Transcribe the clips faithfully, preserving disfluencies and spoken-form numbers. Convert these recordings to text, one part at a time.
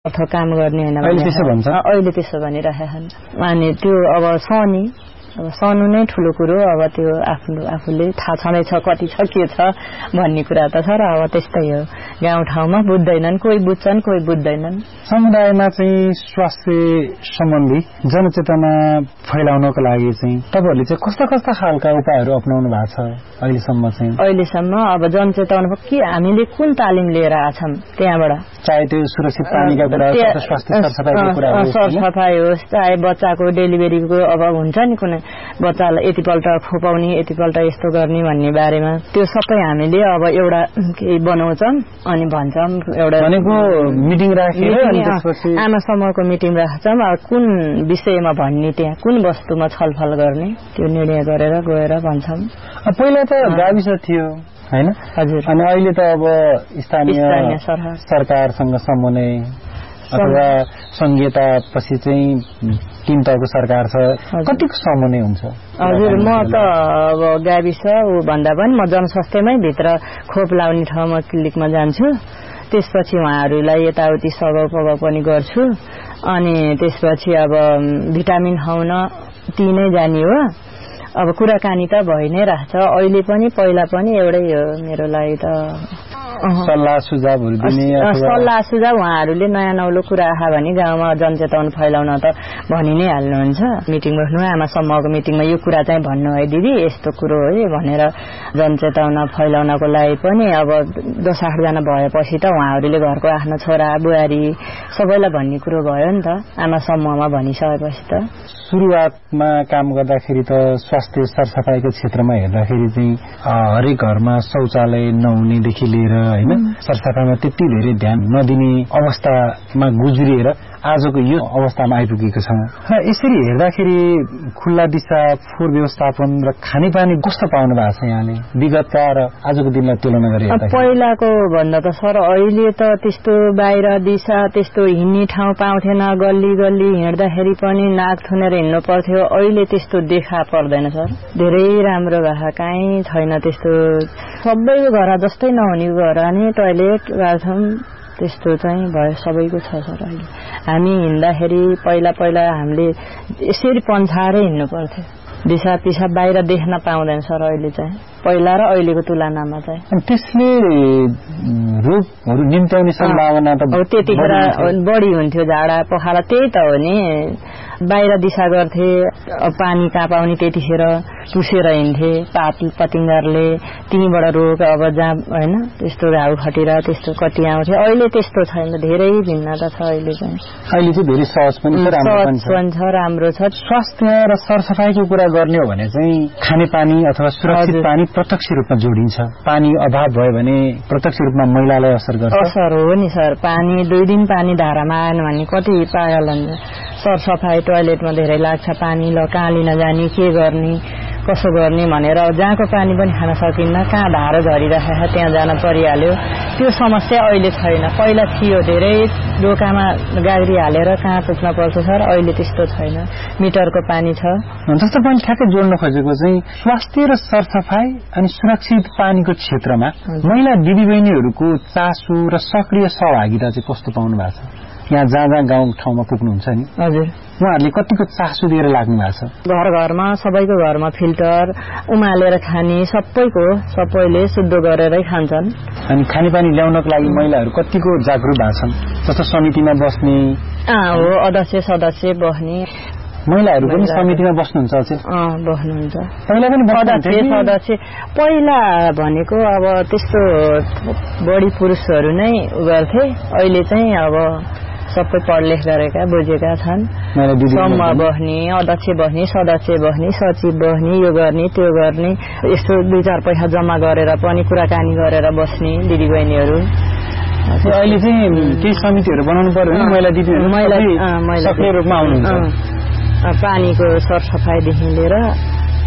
अथवा काम गर्ने हैन अहिले त्यसो भन्छ अहिले त्यसो भनिरहेछन् अनि त्यो अब शनि अब सानो नै ठुलो कुरो अब त्यो आफ्नो आफूले थाहा छँदैछ कति छ के छ भन्ने कुरा त छ र अब त्यस्तै हो गाउँठाउँमा बुझ्दैनन् कोही बुझ्छन् कोही बुझ्दैनन् समुदायमा चाहिँ स्वास्थ्य सम्बन्धी जनचेतना फैलाउनको लागि चाहिँ तपाईहरुले चाहिँ कस्ता कस्ता खालका उपायहरू अपनाउनु भएको छ अहिलेसम्म चाहिँ अहिलेसम्म अब जनचेतना के हामीले कुन तालिम लिएर आछौं त्यहाँबाट चाहे त्यो सुरक्षित पानीका कुरा होस् स्वास्थ्य सरसफाइको कुरा होस् सरसफाइ होस् चाहे बच्चाको डेलिभरीको अब हुन्छ नि कुनै बच्चालाई यतिपल्ट खोपाउने यतिपल्ट यस्तो गर्ने भन्ने बारेमा त्यो सबै हामीले अब एउटा केही बनाउँछौं अनि भन्छौं एउटा भनेको मिटिङ राखेर अनि त्यसपछि आमा समूहको मिटिङ राख्छौं कुन विषयमा भन्ने त्यहाँ कुन वस्तुमा छलफल गर्ने त्यो निर्णय गरेर गएर भन्छौं पहिला त गाविस थियो हैन हजुर अनि अहिले त अब स्थानीय सरकारसँग समन्वय अथवा संघीयता पछि चाहिँ तीन तहको सरकार छ कतिको समन्वय हुन्छ हजुर म त अब गाविस उ भन्दा पनि म जनस्वास्थ्यमै भित्र खोप लाउने ठाउँमा क्लिनिकमा जान्छु त्यसपछि उहाँहरूलाई यताउति सघाउ पगाउ पनि गर्छु अनि त्यसपछि अब भिटामिन खुवाउन तिनै जाने हो अब कुराकानी त भइ नै राख्छ अहिले पनि पहिला पनि एउटै हो मेरो लागि त सल्लाह सुझावहरु दिने अथवा सल्लाह सुझाव उहाँहरूले नयाँ नौलो कुरा आहा भने गाउँमा जनचेतना फैलाउन त भनि नै हाल्नुहुन्छ मिटिङ बस्नु आमा समूहको मिटिङमा यो कुरा चाहिँ भन्नु है दिदी यस्तो कुरो हो भनेर जनचेतना फैलाउनको लागि पनि अब दस आठ जना भएपछि त उहाँहरूले घरको आफ्नो छोरा बुहारी सबैलाई भन्ने कुरो भयो नि त आमा समूहमा भनिसकेपछि त सुरुवातमा काम गर्दाखेरि त स्वास्थ्य सरसफाइको क्षेत्रमा हेर्दाखेरि चाहिँ हरेक घरमा शौचालय नहुनेदेखि लिएर हैन सरसफाइमा त्यति धेरै ध्यान नदिने अवस्थामा गुज्रिएर आजको यो अवस्थामा आइपुगेको छ यसरी हेर्दाखेरि खुल्ला दिशा फोहोर व्यवस्थापन र खानेपानी कस्तो पाउनु भएको छ यहाँले विगतका र आजको दिनलाई तुलना गरी हेर्दा पहिलाको भन्दा त सर अहिले त त्यस्तो बाहिर दिशा त्यस्तो हिँड्ने ठाउँ पाउँथेन गल्ली गल्ली हिँड्दाखेरि पनि नाक थुनेर हिँड्नु पर्थ्यो अहिले त्यस्तो देखा पर्दैन सर धेरै राम्रो भए काहीँ छैन त्यस्तो सबैको घर जस्तै नहुने घर नि टोयलेट बाथरुम त्यस्तो चाहिँ भयो सबैको छ सर अहिले हामी हिँड्दाखेरि पहिला पहिला हामीले यसरी पन्छाएर हिँड्नु पर्थ्यो दिशा पिसाब बाहिर देख्न पाउँदैन सर अहिले चाहिँ पहिला र अहिलेको तुलनामा चाहिँ अनि त्यसले रोगहरु निम्त्याउने सम्भावना त त्यतिखेर बढी हुन्थ्यो झाडा पखाला त्यही त हो नि बाहिर दिशा गर्थे पानी कहाँ पाउने त्यतिखेर चुसेर हिँड्थे पात पतिङ्गरले तीबाट रोग अब जहाँ हैन त्यस्तो घाउ खटिरा त्यस्तो कति आउँथ्यो अहिले त्यस्तो छैन धेरै भिन्नता छ अहिले चाहिँ अहिले चाहिँ धेरै सहज पनि छ राम्रो पनि छ राम्रो छ स्वास्थ्य र सरसफाइको कुरा गर्ने हो भने चाहिँ खानेपानी अथवा सुरक्षित पानी प्रत्यक्ष रूपमा जोडिन्छ पानी अभाव भयो भने प्रत्यक्ष रूपमा महिलालाई असर गर्छ असर हो नि सर पानी दुई दिन पानी धारामा आएन भने कति पागल हुन्छ सरसफाइ टोयलेटमा धेरै लाग्छ पानी ल कहाँ लिन जाने के गर्ने कसो गर्ने भनेर जहाँको पानी पनि खान सकिन्न कहाँ धारो झरिरहेछ त्यहाँ जान परिहाल्यो त्यो समस्या अहिले छैन पहिला थियो धेरै डोकामा गाडी हालेर कहाँ पुग्न पर्छ सर अहिले त्यस्तो छैन मिटरको पानी छ जस्तो पनि ठ्याक्कै जोड्न खोजेको चाहिँ स्वास्थ्य र सरसफाइ अनि सुरक्षित पानीको क्षेत्रमा महिला दिदीबहिनीहरूको चासो र सक्रिय सहभागिता चाहिँ कस्तो पाउनु भएको छ यहाँ जहाँ जहाँ गाउँ ठाउँमा पुग्नुहुन्छ नि हजुर उहाँहरूले कतिको चासो दिएर लाग्नु भएको छ घर घरमा सबैको घरमा फिल्टर उमालेर खाने सबैको सबैले शुद्ध गरेरै खान्छन् अनि खानेपानी ल्याउनको लागि महिलाहरू कतिको जागरुक भएको छन् जस्तो समितिमा बस्ने हो अध्यक्ष सदस्य बस्ने महिलाहरू पनि समितिमा बस्नुहुन्छ अचेल अँ बस्नुहुन्छ पहिला पनि अध्यक्ष सदस्य पहिला भनेको अब त्यस्तो बढी पुरुषहरू नै गर्थे अहिले चाहिँ अब सबै पढलेख गरेका बुझेका छन् समूह बस्ने अध्यक्ष बस्ने सदस्य बस्ने सचिव बस्ने यो गर्ने त्यो गर्ने यस्तो दुई चार पैसा जम्मा गरेर पनि कुराकानी गरेर बस्ने दिदीबहिनीहरू अहिले चाहिँ केही समितिहरू बनाउनु पर्यो महिला दिदीहरू महिला सक्रिय रूपमा आउनुहुन्छ पानीको सरसफाइदेखि लिएर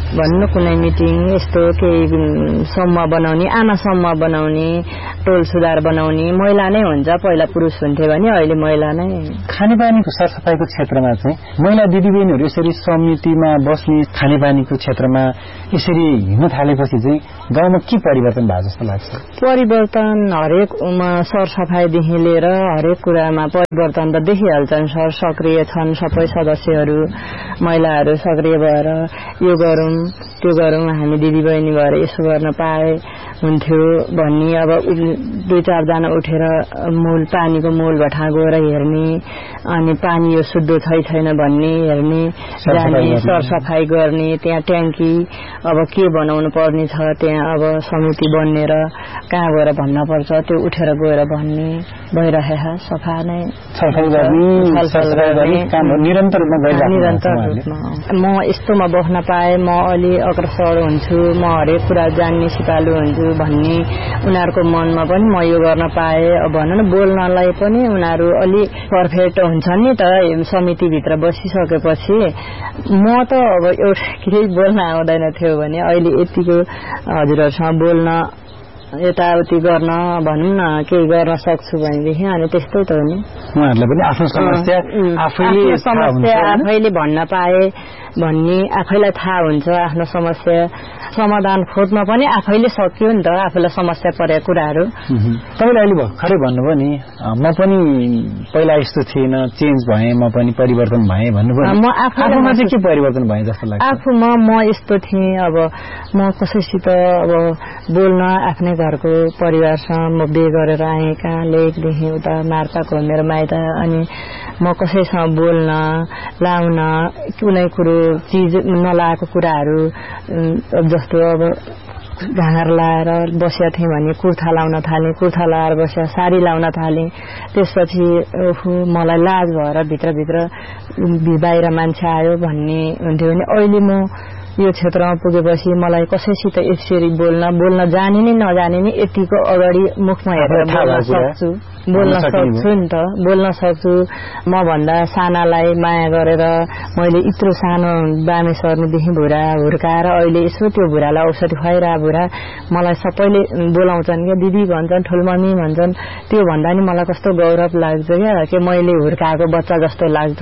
भन्नु कुनै मिटिङ यस्तो केही समूह बनाउने आमा समूह बनाउने टोल सुधार बनाउने महिला नै हुन्छ पहिला पुरुष हुन्थे भने अहिले महिला नै खानेपानीको सरसफाइको क्षेत्रमा चाहिँ महिला दिदीबहिनीहरू यसरी समितिमा बस्ने खानेपानीको क्षेत्रमा यसरी हिँड्न थालेपछि चाहिँ गाउँमा के परिवर्तन भयो जस्तो लाग्छ परिवर्तन हरेक सरसफाइदेखि लिएर हरेक कुरामा परिवर्तन त देखिहाल्छन् सर सक्रिय छन् सबै सदस्यहरू महिलाहरू सक्रिय भएर यो गरौँ त्यो गरौँ हामी दिदीबहिनी भएर यसो गर्न पाए हुन्थ्यो भन्ने अब दुई चारजना उठेर मूल पानीको मूल भठा गएर हेर्ने अनि पानी यो शुद्ध छै छैन भन्ने हेर्ने जाने सरसफाई गर्ने त्यहाँ ट्याङ्की अब के बनाउनु पर्ने छ त्यहाँ अब समिति बनेर कहाँ गएर भन्न पर्छ त्यो उठेर गएर भन्ने भइरहेको सफा नै निरन्तर रूपमा म यस्तोमा बस्न पाए म अलि अग्रसर हुन्छु म हरेक कुरा जान्ने सिपालु हुन्छु भन्ने उनीहरूको मनमा पनि म यो गर्न पाए भनौँ न बोल्नलाई पनि उनीहरू अलि पर्फेक्ट हुन्छ नि त समितिभित्र बसिसकेपछि म त अब एउटा केही बोल्न आउँदैन थियो भने अहिले यतिको हजुरहरूसँग बोल्न यताउति गर्न भनौँ न केही गर्न सक्छु भनेदेखि अनि त्यस्तै त हो नि उहाँहरूलाई पनि आफ्नो समस्या आफैले समस्या आफैले भन्न पाए भन्ने आफैलाई थाहा हुन्छ आफ्नो समस्या समाधान खोज्न पनि आफैले सक्यो नि त आफूलाई समस्या परेको कुराहरू तपाईँले अहिले भर्खरै भन्नुभयो नि म पनि पहिला यस्तो थिएन चेन्ज भएँ म पनि परिवर्तन भएँ भन्नुभयो म आफूमा चाहिँ के परिवर्तन भए जस्तो लाग्छ आफूमा म यस्तो थिएँ अब म कसैसित अब बोल्न आफ्नै घरको परिवारसँग म बे गरेर आएँ कहाँ लेकदेखि उता मार्पाको मेरो माइत अनि म कसैसँग बोल्न लाउन कुनै कुरो चिज नलाएको कुराहरू जस्तो अब घाँगर लाएर बसेका थिएँ भने कुर्था लाउन थालेँ कुर्था लाएर बसेर साडी लाउन थालेँ त्यसपछि ओहो मलाई लाज भएर भित्रभित्र बाहिर मान्छे आयो भन्ने हुन्थ्यो भने अहिले म यो क्षेत्रमा पुगेपछि मलाई कसैसित यसरी बोल्न बोल्न जाने नै नजाने नि यतिको अगाडि मुखमा हेरेर बोल्न सक्छु बोल्न सक्छु नि त बोल्न सक्छु म भन्दा सानालाई माया गरेर मैले यत्रो सानो बामे सर्नुदेखि भुरा हुर्काएर अहिले यसो त्यो भुरालाई औषधि खुवाइरह भुरा मलाई सबैले बोलाउँछन् क्या दिदी भन्छन् ठुलमम्मी भन्छन् त्यो भन्दा नि मलाई कस्तो गौरव लाग्छ क्या कि मैले हुर्काएको बच्चा जस्तो लाग्छ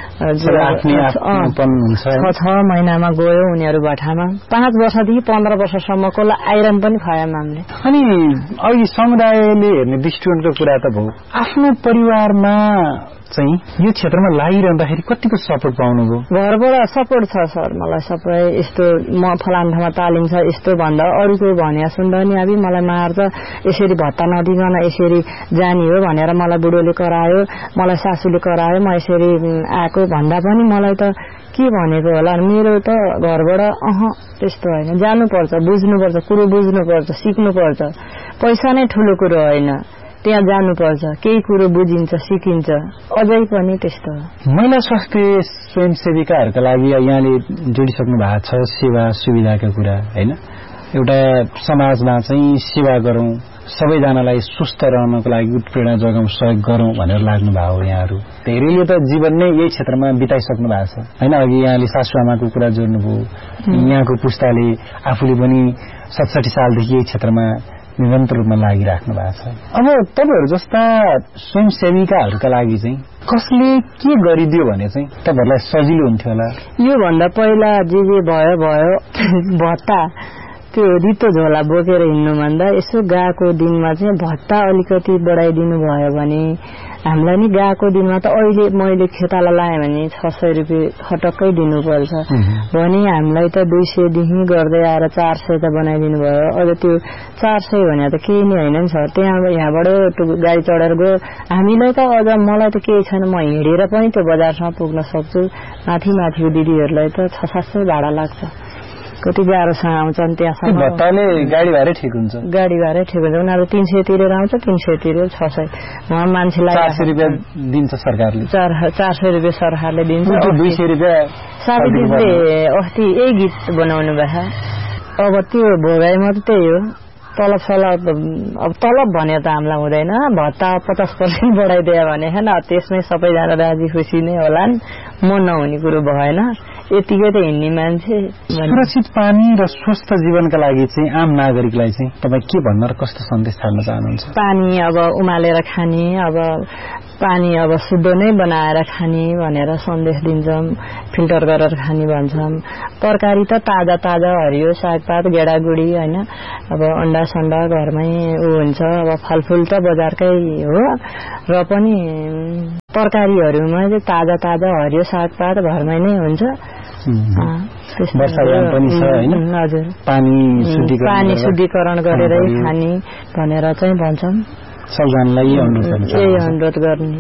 छ महिनामा गयो उनीहरू भठामा पाँच वर्षदेखि पन्ध्र वर्षसम्मकोलाई आइरन पनि खुवायौँ हामीले अनि अहिले समुदायले हेर्ने दृष्टिकोणको कुरा त भयो आफ्नो परिवारमा चाहिँ यो क्षेत्रमा लागिरहँदाखेरि कतिको सपोर्ट पाउनुभयो घरबाट सपोर्ट छ सर मलाई सबै यस्तो म फलान ठाउँमा तालिम छ यस्तो भन्दा अरूको भने सुन्दा नि अब मलाई मार्छ यसरी भत्ता नदिकन यसरी जाने हो भनेर मलाई बुढोले करायो मलाई सासूले करायो म यसरी आएको भन्दा पनि मलाई त के भनेको होला मेरो त घरबाट अह त्यस्तो होइन जानुपर्छ बुझ्नुपर्छ कुरो बुझ्नुपर्छ सिक्नुपर्छ पैसा नै ठुलो कुरो होइन त्यहाँ जानुपर्छ केही कुरो बुझिन्छ सिकिन्छ अझै पनि त्यस्तो महिला स्वास्थ्य स्वयंसेविकाहरूका लागि यहाँले जोडिसक्नु भएको छ सेवा सुविधाका कुरा होइन एउटा समाजमा चाहिँ सेवा गरौँ सबैजनालाई स्वस्थ रहनको लागि उत्प्रेरणा जगाउन सहयोग गरौँ भनेर लाग्नु भएको हो यहाँहरू धेरैले त जीवन नै यही क्षेत्रमा बिताइसक्नु भएको छ होइन अघि यहाँले सासूआमाको कुरा जोड्नुभयो यहाँको पुस्ताले आफूले पनि सतसठी सालदेखि यही क्षेत्रमा निरन्तर रूपमा लागिराख्नु भएको छ अब तपाईँहरू जस्ता स्वयंसेविकाहरूका लागि चाहिँ कसले के गरिदियो भने चाहिँ तपाईँहरूलाई सजिलो हुन्थ्यो होला योभन्दा पहिला जे जे भयो भयो भत्ता त्यो रितो झोला बोकेर हिँड्नुभन्दा यसो गएको दिनमा चाहिँ भत्ता अलिकति बढाइदिनु भयो भने हामीलाई नि गएको दिनमा त अहिले मैले खेताला लाएँ भने छ सय रुपियाँ खटक्कै दिनुपर्छ भने हामीलाई त दुई सयदेखि गर्दै आएर चार सय त बनाइदिनु भयो अझ त्यो चार सय भने त केही नै होइन नि छ त्यहाँ यहाँबाट गाडी चढेर गयो हामीलाई त अझ मलाई त केही छैन म हिँडेर पनि त्यो बजारसम्म पुग्न सक्छु माथि माथिको दिदीहरूलाई त छ सात सय भाडा लाग्छ कति गाह्रोसँग आउँछन् त्यहाँसम्म भत्ताले गाडी भाडै ठिक हुन्छ गाडी भाडै ठिक हुन्छ उनीहरू तीन सय तिरेर आउँछ तीन सय तिरेर छ सय उहाँ मान्छेलाई चार सय रुपियाँ दिन्छ सरकारले चार चार सय रुपियाँ सरकारले दिन्छ दुई सय रुपियाँ साथीले अस्ति यही गीत बनाउनु भएको अब त्यो भोगाइमा त त्यही हो तलब सलब अब तलब भने त हामीलाई हुँदैन भत्ता पचास पर्सेन्ट बढाइदियो भने होइन त्यसमै सबैजना राजी खुसी नै होला नि म नहुने कुरो भएन यतिकै त हिँड्ने मान्छे। सुरक्षित पानी र स्वस्थ जीवनका लागि चाहिँ आम नागरिकलाई चाहिँ तपाईँ के भन्न र कस्तो सन्देश छाड्न चाहनुहुन्छ? पानी अब उमालेर खाने, अब पानी अब शुद्ध नै बनाएर खाने भनेर सन्देश दिन्छौँ। फिल्टर गरेर खाने भन्छौँ। तरकारी त ताजा ताजा हरियो सागपात गेडागुडी होइन, अब अन्डा सन्डा घरमै ऊ हुन्छ। अब फलफुल त बजारकै हो र पनि तरकारीहरूमा चाहिँ ताजा ताजा हरियो सागपात घरमै नै हुन्छ। वर्षायाम पनि छ होइन, हजुर पानी पानी शुद्धिकरण गरेरै खाने भनेर चाहिँ भन्छौँ। सबजनालाई यही अनुरोध गर्ने।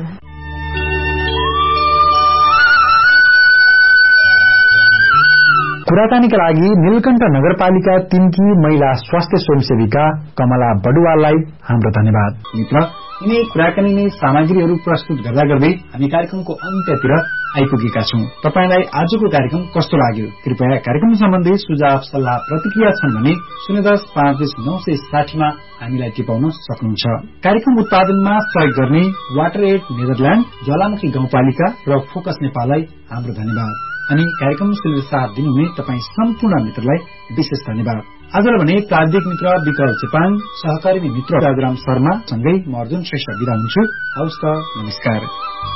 कुराकानीका लागि नीलकण्ठ नगरपालिका तीनकी महिला स्वास्थ्य स्वयंसेविका कमला बडुवाललाई हाम्रो धन्यवाद। मित्र, यिनै कुराकानी नै सामग्रीहरू प्रस्तुत गर्दा गर्दै हामी कार्यक्रमको अन्त्यतिर आइपुगेका छौं। तपाईलाई आजको कार्यक्रम कस्तो लाग्यो? कृपया कार्यक्रम सम्बन्धी सुझाव सल्लाह प्रतिक्रिया छन् भने शून्य दस पाँच नौ सय साठीमा हामीलाई टिपाउन सक्नुहुन्छ। कार्यक्रम उत्पादनमा सहयोग गर्ने वाटर एड नेदरल्याण्ड, ज्वालामुखी गाउँपालिका र फोकस नेपाललाई हाम्रो धन्यवाद। अनि कार्यक्रम सुनेर साथ दिनुहुने तपाईँ सम्पूर्ण मित्रलाई विशेष धन्यवाद। आजलाई भने प्राविधिक मित्र विकल चेपाङ, सहकारी मित्र राजाराम शर्मा सँगै म अर्जुन श्रेष्ठ बिदा हुन्छु। हवस् त, नमस्कार।